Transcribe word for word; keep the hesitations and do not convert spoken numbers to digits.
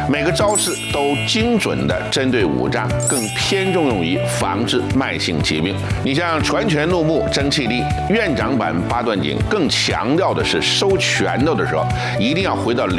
每个招式都精准的针对五脏，更偏重用于防治慢性疾病。你像传拳入目、真气力，院长版八段锦更强调的是收拳头的时候，一定要回到